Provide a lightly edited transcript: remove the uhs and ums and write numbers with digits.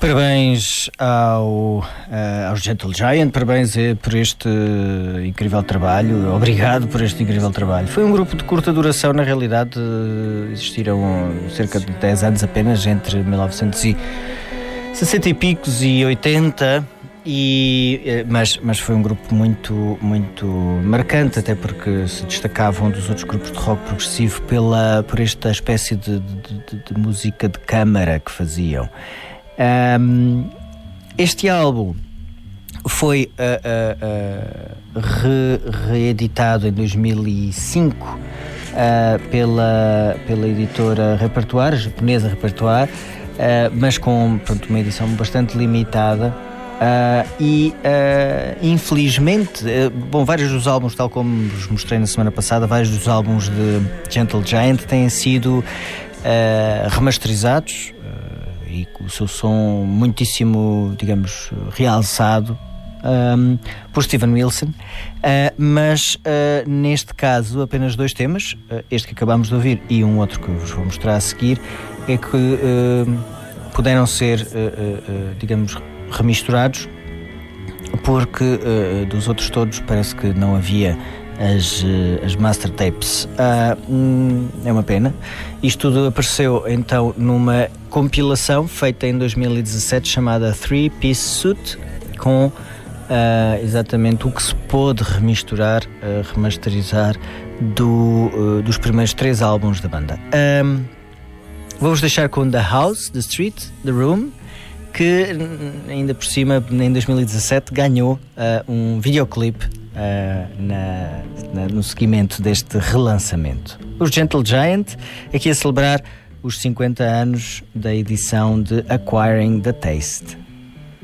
Parabéns aos Gentle Giant, parabéns por este incrível trabalho, obrigado por este incrível trabalho. Foi um grupo de curta duração, na realidade existiram cerca de 10 anos apenas, entre 1960 e picos e 80, mas foi um grupo muito, muito marcante, até porque se destacavam dos outros grupos de rock progressivo por esta espécie de música de câmara que faziam. Este álbum foi reeditado em 2005 pela editora Repertoire, a japonesa Repertoire, mas com uma edição bastante limitada. Infelizmente, vários dos álbuns, tal como vos mostrei na semana passada, vários dos álbuns de Gentle Giant têm sido remasterizados e com o seu som muitíssimo, digamos, realçado por Steven Wilson, mas neste caso apenas 2 temas, este que acabamos de ouvir e um outro que vos vou mostrar a seguir, é que puderam ser, digamos, remisturados, porque dos outros todos parece que não havia as master tapes. É uma pena. Isto tudo apareceu então numa compilação feita em 2017 chamada Three Piece Suit, com exatamente o que se pôde remasterizar dos primeiros 3 álbuns da banda. Vou-vos deixar com The House, The Street, The Room, que ainda por cima, em 2017, ganhou um videoclipe no seguimento deste relançamento. Os Gentle Giant, aqui a celebrar os 50 anos da edição de Acquiring the Taste.